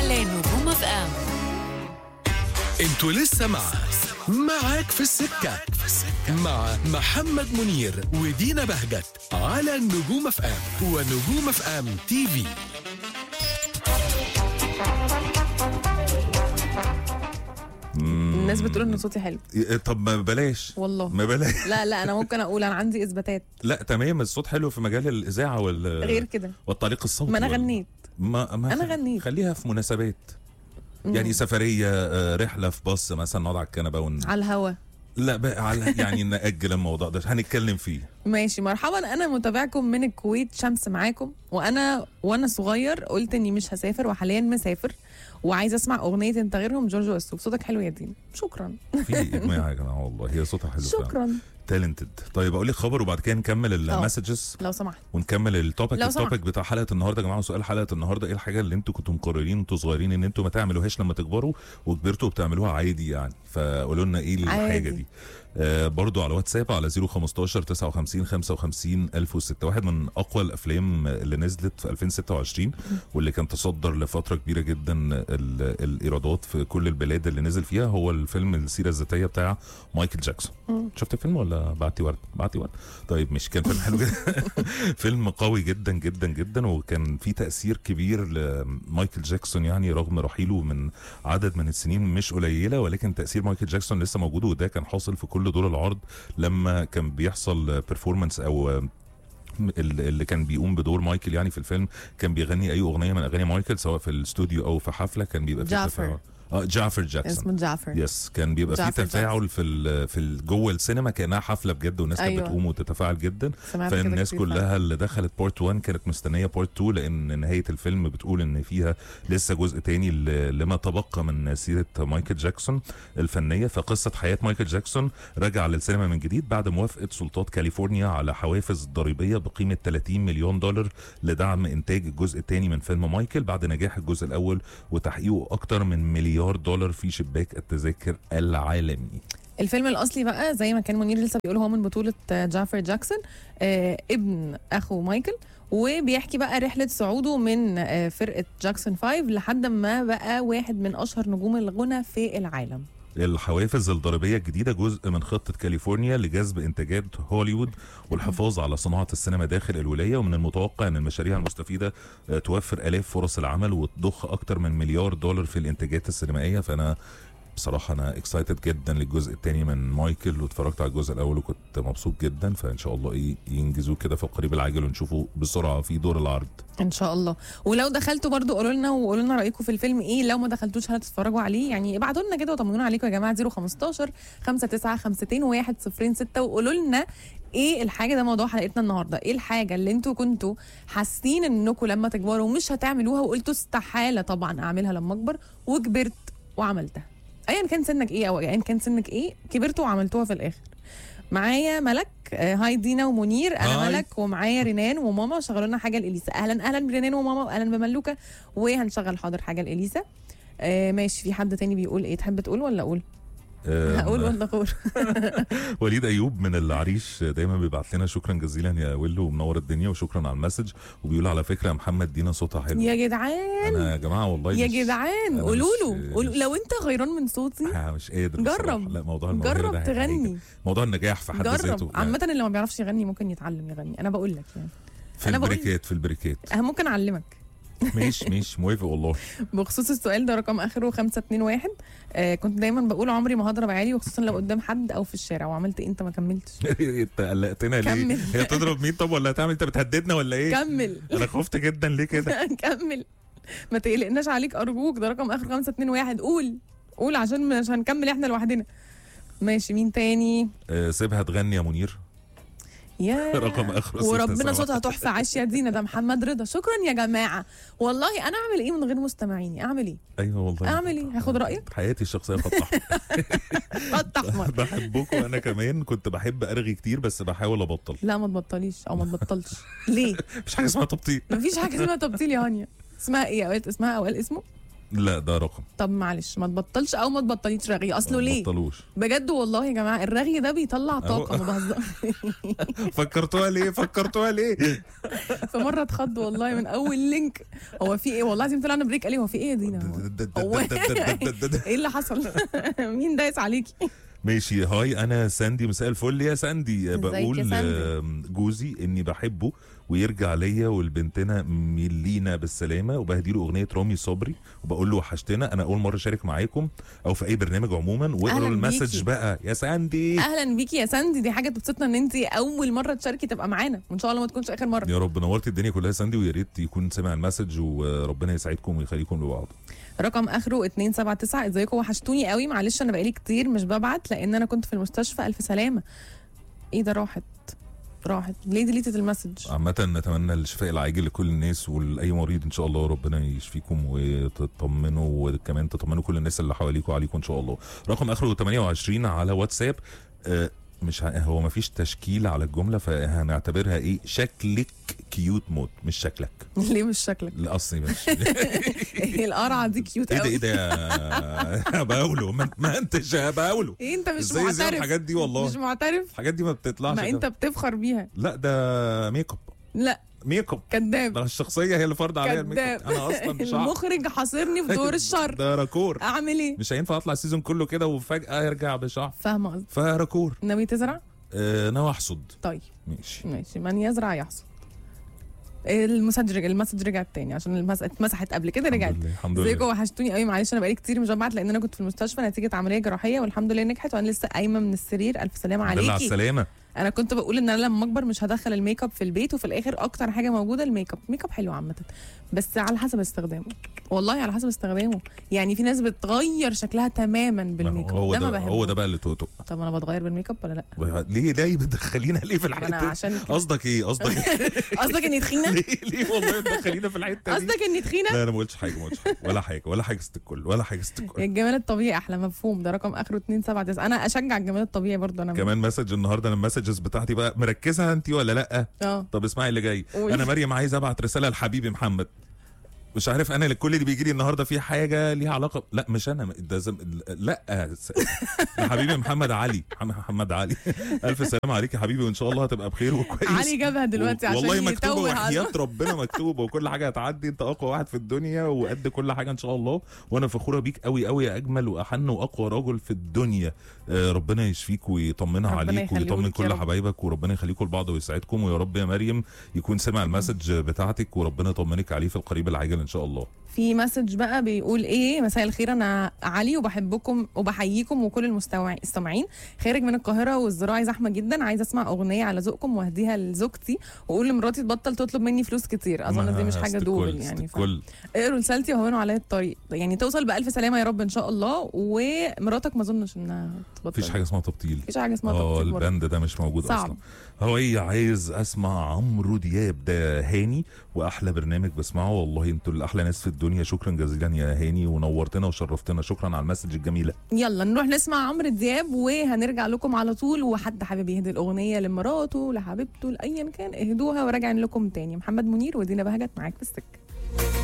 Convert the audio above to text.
على نجوم اف ام. انتوا لسه معاك في السكة مع محمد منير ودينا بهجت على نجوم اف ام ونجوم اف ام تي في. الناس بتقول ان صوتي حلو. طب ما بلاش والله ما بلاش. لا انا ممكن اقول انا عندي اثباتات. لا تمام، الصوت حلو في مجال الاذاعه غير كده والتعليق الصوتي. ما انا غنيت. ما انا غنيت. خليها في مناسبات. يعني سفريه، رحله في باص مثلا، نقعد على الكنبه على الهوا. لا بقى يعني نأجل الموضوع ده هنتكلم فيه. ماشي مرحبا، انا متابعكم من الكويت، شمس معاكم. وانا صغير قلت اني مش هسافر، وحاليا مسافر وعايزه اسمع اغنيه انت غيرهم جورج وسوف. صوتك حلو يا دين. شكرا. في اجماع يا جماعه والله، هي صوتها حلو. شكرا. تالنتد. طيب اقول لك خبر وبعد كده نكمل المسجز لو سمحت، ونكمل التوبيك بتاع حلقه النهارده. يا جماعه سؤال حلقه النهارده: ايه الحاجه اللي انتوا كنتوا مقررين انتوا صغيرين ان انتوا ما تعملوهاش لما تكبروا وكبرتوا وبتعملوها عادي يعني؟ فقولوا لنا ايه الحاجه دي. برضو على واتساب على 015 59 55 1006. واحد من اقوى الافلام اللي نزلت في 2026 واللي كان تصدر لفتره كبيره جدا الايرادات في كل البلاد اللي نزل فيها هو الفيلم السيره الذاتيه بتاع مايكل جاكسون. شفت الفيلم ولا بعتي ورد؟ طيب مش كان فيلم حلو جدا. فيلم قوي جدا جدا جدا، وكان في تاثير كبير لمايكل جاكسون يعني رغم رحيله من عدد من السنين مش قليله، ولكن تاثير مايكل جاكسون لسه موجود، وده كان حاصل في كل دور العرض لما كان بيحصل بيرفورمانس او اللي كان بيقوم بدور مايكل يعني في الفيلم كان بيغني اي اغنيه من اغاني مايكل سواء في الاستوديو او في حفله. كان بيبقى في تفاعل. جعفر جاكسون اسمه جعفر. يس، كان بيبقى في تفاعل في جوه السينما كانها حفله بجد، والناس كانت بتقوم وتتفاعل جدا. فالناس كلها اللي دخلت بارت 1 كانت مستنيه بارت 2، لان نهايه الفيلم بتقول ان فيها لسه جزء تاني لما تبقى من سيره مايكل جاكسون الفنيه. فقصه حياه مايكل جاكسون رجع للسينما من جديد بعد موافقه سلطات كاليفورنيا على حوافز ضريبيه بقيمه $30 مليون لدعم انتاج الجزء الثاني من فيلم مايكل بعد نجاح الجزء الاول وتحقيقه اكتر من $1 مليار في شباك التذاكر العالمي. الفيلم الاصلي بقى زي ما كان منير لسه بيقول هو من بطوله جعفر جاكسون، ابن اخو مايكل، وبيحكي بقى رحله صعوده من فرقه جاكسون 5 لحد ما بقى واحد من اشهر نجوم الغنى في العالم. الحوافز الضريبية الجديدة جزء من خطة كاليفورنيا لجذب إنتاجات هوليوود والحفاظ على صناعة السينما داخل الولاية، ومن المتوقع أن المشاريع المستفيدة توفر آلاف فرص العمل وتضخ أكتر من $1 مليار في الإنتاجات السينمائية. فأنا بصراحة أنا اكسايتد جدا للجزء الثاني من مايكل، واتفرجت على الجزء الأول وكنت مبسوط جدا. فإن شاء الله ينجزوه كده في القريب العاجل ونشوفه بسرعة في دور العرض ان شاء الله. ولو دخلتوا برضو قولوا لنا رايكم في الفيلم ايه، لو ما دخلتوش هتتفرجوا عليه يعني ابعتوا لنا كده وطمنونا عليكم يا جماعه. 015 59 106 وقولوا لنا ايه الحاجه. ده موضوع حلقتنا النهارده، ايه الحاجه اللي انتوا كنتوا حاسين انكم لما تكبروا مش هتعملوها وقلتوا استحاله طبعا اعملها لما اكبر وكبرت وعملتها. ايا كان سنك ايه او ايا كان سنك ايه كبرتوا وعملتوها في الاخر. معايا ملك. هاي دينا ومنير. انا ملك ومعايا رنان وماما. شغلوا لنا حاجه لاليسا. اهلا برنان وماما واهلا بملوكه. وهنشغل حاضر حاجه لاليسا. ماشي. في حد تاني بيقول ايه؟ تحب تقول ولا اقول؟ هقول ولا اقول؟ وليد ايوب من العريش دايما بيبعت لنا شكرا جزيلا يا ويلو ومنور الدنيا وشكرا على المسج، وبيقول على فكره يا محمد دينا صوتها حلو. يا جدعان انا يا جماعه والله يا جدعان قولوا له لو انت غيران من صوتي مش قادر جرب. لا موضوع جرب تغني. موضوع النجاح في حد ذاته عامه اللي ما بيعرفش يغني ممكن يتعلم يغني. انا بقول لك يعني في البريكات ممكن اعلمك. مش موافق والله. بخصوص السؤال ده رقم اخره 521. كنت دايما بقول عمري ما هضرب عيالي، وخصوصا لو قدام حد او في الشارع. وعملت ايه؟ انت ما كملتش. انت قلقتنا ليه؟ كمل. هي تضرب مين طب ولا هتعمل؟ انت بتهددنا ولا ايه؟ كمل. انا خفت جدا ليه كده؟ كمل ما تقلقناش عليك ارجوك. ده رقم اخر 521. قول عشان مش هنكمل احنا لوحدنا. ماشي. مين تاني؟ سيبها تغني يا منير. يا رقم اخر وربنا صوتها تحفه. عاش يا دينا. ده محمد رضا. شكرا يا جماعه والله. انا اعمل ايه من غير مستمعيني؟ اعمل ايه؟ ايوه والله اعمل ايه؟ هاخد رايك؟ حياتي الشخصيه خط احمر. خط احمر. بحبكم. انا كمان كنت بحب ارغي كتير بس بحاول ابطل. لا ما تبطليش او ما تبطلش. ليه؟ مفيش حاجه اسمها تبطيل. مفيش حاجه اسمها تبطيل يا هانيا. اسمها ايه؟ اسمها اوقات اسمه لا ده رقم. طب معلش ما تبطلش او ما تبطليش رغي، اصله ليه؟ ما بطلوش بجد والله يا جماعه الرغي ده بيطلع طاقه، ما بهزر. فكرتوها ليه في مره اتخض والله من اول لينك. هو في ايه والله العظيم، طلعنا بريك قال لي هو في ايه يا دينا؟ هو ايه اللي حصل؟ مين دايس عليكي؟ ماشي. هاي انا ساندي، مساء الفل يا ساندي. يا بقول ساندي؟ جوزي اني بحبه ويرجع ليا والبنتنا ميلينا بالسلامه، وبهديله اغنيه رامي صبري وبقول له وحشتنا. انا اول مره اشارك معاكم او في اي برنامج عموما، واقروا المسج بقى يا ساندي. اهلا بيكي يا ساندي، دي حاجه تبسطنا ان انت اول مره تشاركي تبقى معانا، وان شاء الله ما تكونش اخر مره. يا رب نورتي الدنيا كلها يا ساندي، ويا ريت يكون سمع المسج وربنا يسعدكم ويخليكم لبعض. رقم اخره 279، ازيكم وحشتوني قوي، معلش انا بقالي كتير مش ببعت لان انا كنت في المستشفى، الف سلامه. ايه ده راحت ليه ديليتد المسج؟ عامة نتمنى الشفاء العاجل لكل الناس ولأي مريض ان شاء الله، وربنا يشفيكم وتطمنوا، وكمان تطمنوا كل الناس اللي حواليكم وعليكم ان شاء الله. رقم اخره 28 على واتساب. مش هو ما فيش تشكيل على الجمله، فهنعتبرها ايه، شكلك كيوت موت مش شكلك. ليه مش شكلك؟ لا اصلي مش القرعه دي كيوت قوي. ايه ده يا باولو، ما انتش يا باولو. ايه انت مش ازاي معترف؟ الحاجات دي والله مش معترف. الحاجات دي ما بتطلعش ما انت بتفخر بيها. لا ده ميك اب. لا ميك اب كذاب. ده الشخصيه هي اللي فرض عليها الميك اب. انا اصلا مش المخرج حاصرني في دور الشر. ده راكور. اعمل ايه؟ مش هينفع اطلع السيزون كله كده وفجاه يرجع بشعر. فاهمه قصدي. فراكور. ناوي تزرع؟ ناوي احصد. طيب ماشي من يزرع يحصد. المسج رجعت تاني عشان اتمسحت قبل كده، رجعت. الحمد لله. ازيكم وحشتوني قوي، معلش انا بقالي كتير مش ببعت لان انا كنت في المستشفى نتيجه عمليه جراحيه والحمد لله نجحت وانا لسه قايمه من السرير، الف سلامه عليكي. على السلامه. انا كنت بقول ان انا لما اكبر مش هدخل الميك اب في البيت، وفي الاخر اكتر حاجه موجوده الميك اب. الميك اب حلو عامه بس على حسب استخدامه، والله على حسب استخدامه. يعني في ناس بتغير شكلها تماما بالميك اب، ده ما بحبه. هو ده بقى اللي توتو. طب انا بتغير بالميك اب ولا لا؟ ليه بتدخلينا ليه في الحته؟ انا عشان قصدك ايه؟ قصدك اني تخينه؟ ليه والله تدخلينا في الحته دي؟ قصدك اني تخينه؟ لا انا ما قلتش حاجه ولا حاجه ست الكل الجمال الطبيعي احلى، مفهوم. ده رقم اخره 279، انا اشجع الجمال الطبيعي برضه. انا كمان مسج النهارده، انا المسجز بتاعتي بقى مركزها انت ولا لا؟ طب اسمعي اللي جاي. انا مريم عايز ابعت رساله لحبيبي محمد. مش عارف انا كل اللي بيجي لي النهارده في حاجه ليها علاقه، لا مش انا ده لا حبيبي محمد علي. الف سلام عليك يا حبيبي، وان شاء الله هتبقى بخير وكويس. علي جابها دلوقتي عشان والله مكتوبه وحياه ربنا مكتوبه، وكل حاجه هتعدي. انت اقوى واحد في الدنيا وقد كل حاجه ان شاء الله، وانا فخوره بيك قوي قوي يا اجمل واحن واقوى رجل في الدنيا. ربنا يشفيك ويطمنها عليك ويطمن كل حبايبك، وربنا يخليكم لبعض ويسعدكم. ويا رب يا مريم يكون سمع المسج بتاعتك وربنا يطمنك عليه في القريب العاجل ان شاء الله. في مسج بقى بيقول ايه، مساء الخير انا علي وبحبكم وبحييكم وكل المستمعين، خارج من القاهره والزراعي زحمه جدا، عايزه اسمع اغنيه على ذوقكم واهديها لزوجتي واقول لمراتي تبطل تطلب مني فلوس كتير. اظن دي مش حاجه دوبل يعني. اقروا رسالتي وهونوا عليا الطريق، يعني توصل بالف سلامه يا رب ان شاء الله. ومراتك ما اظنش انها تبطل. مفيش حاجه اسمها تبطيل. مفيش حاجه اسمها تبطيل. البند ده مش موجود صعب. اصلا. هو عايز اسمع عمرو دياب، ده هاني واحلى برنامج بسمعه والله، انتوا الاحلى ناس في الدنيا. شكرا جزيلا يا هاني ونورتنا وشرفتنا، شكرا على المسج الجميله. يلا نروح نسمع عمرو دياب وهنرجع لكم على طول. وحد حابب يهدي الاغنيه لمراته لحبيبته لايا كان اهدوها وراجعين لكم تاني. محمد منير ودينا بهجت معاك في السكه.